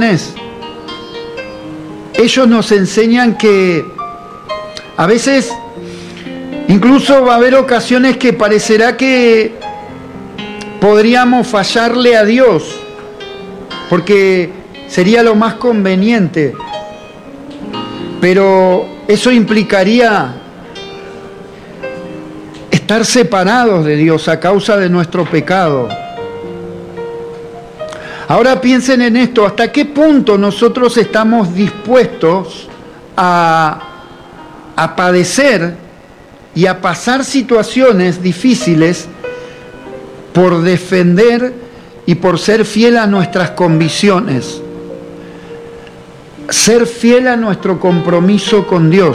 ellos nos enseñan que a veces incluso va a haber ocasiones que parecerá que podríamos fallarle a Dios, porque sería lo más conveniente, pero eso implicaría estar separados de Dios a causa de nuestro pecado. Ahora piensen en esto, ¿hasta qué punto nosotros estamos dispuestos a padecer y a pasar situaciones difíciles por defender y por ser fiel a nuestras convicciones, ser fiel a nuestro compromiso con Dios?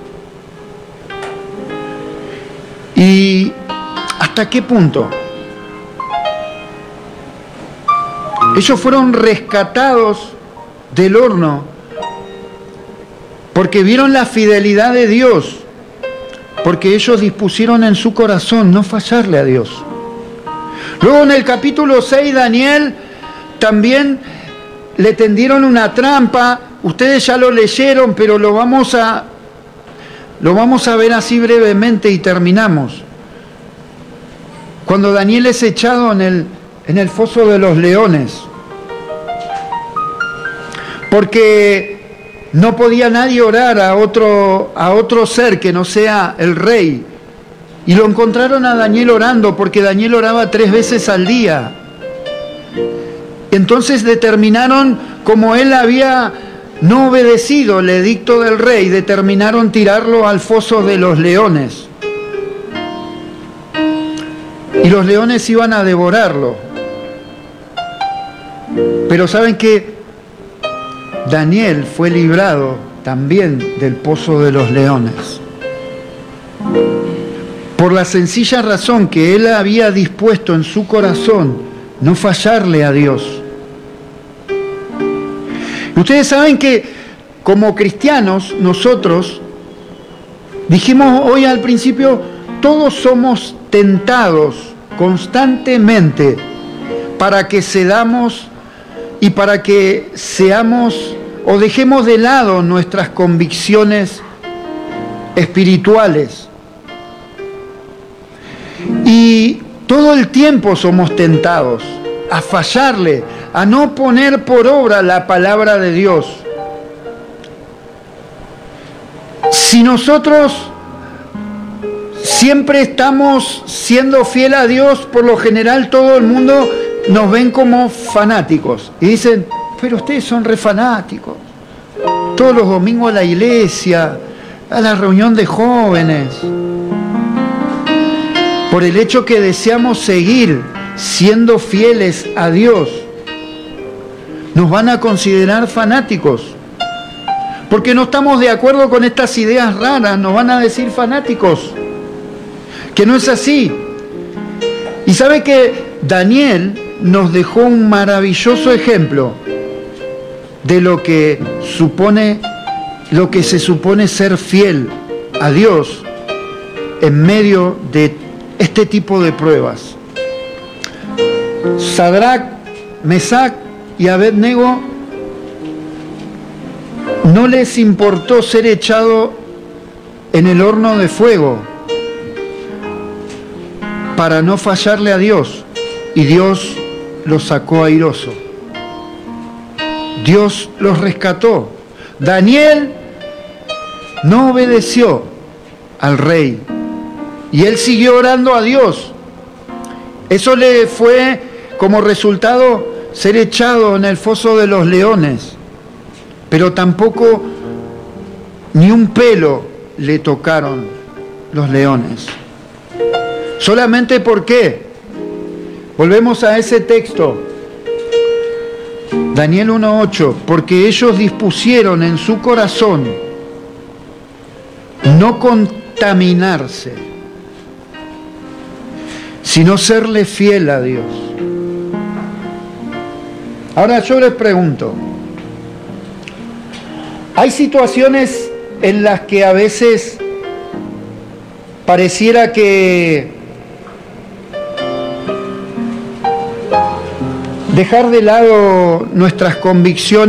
¿Y hasta qué punto? Ellos fueron rescatados del horno porque vieron la fidelidad de Dios, porque ellos dispusieron en su corazón no fallarle a Dios. Luego en el capítulo 6, Daniel también le tendieron una trampa. Ustedes ya lo leyeron, pero lo vamos a ver así brevemente y terminamos. Cuando Daniel es echado en el foso de los leones, porque no podía nadie orar a otro ser que no sea el rey, y lo encontraron a Daniel orando, porque Daniel oraba 3 veces al día. Entonces determinaron, como él había no obedecido el edicto del rey, determinaron tirarlo al foso de los leones, y los leones iban a devorarlo. Pero ¿saben qué? Daniel fue librado también del pozo de los leones, por la sencilla razón que él había dispuesto en su corazón no fallarle a Dios. Y ustedes saben que como cristianos nosotros, dijimos hoy al principio, todos somos tentados constantemente para que cedamos y para que seamos o dejemos de lado nuestras convicciones espirituales. Y todo el tiempo somos tentados a fallarle, a no poner por obra la palabra de Dios. Si nosotros siempre estamos siendo fiel a Dios, por lo general todo el mundo nos ven como fanáticos y dicen, pero ustedes son re fanáticos, todos los domingos a la iglesia, a la reunión de jóvenes. Por el hecho que deseamos seguir siendo fieles a Dios, nos van a considerar fanáticos, porque no estamos de acuerdo con estas ideas raras, nos van a decir fanáticos, que no es así. Y sabe que Daniel nos dejó un maravilloso ejemplo de lo que se supone ser fiel a Dios en medio de este tipo de pruebas. Sadrac, Mesac y Abednego no les importó ser echado en el horno de fuego para no fallarle a Dios, y Dios los sacó airoso. Dios los rescató. Daniel no obedeció al rey y él siguió orando a Dios. Eso le fue como resultado ser echado en el foso de los leones, pero tampoco ni un pelo le tocaron los leones. Solamente porque, volvemos a ese texto, Daniel 1:8, porque ellos dispusieron en su corazón no contaminarse, sino serle fiel a Dios. Ahora yo les pregunto, hay situaciones en las que a veces pareciera que dejar de lado nuestras convicciones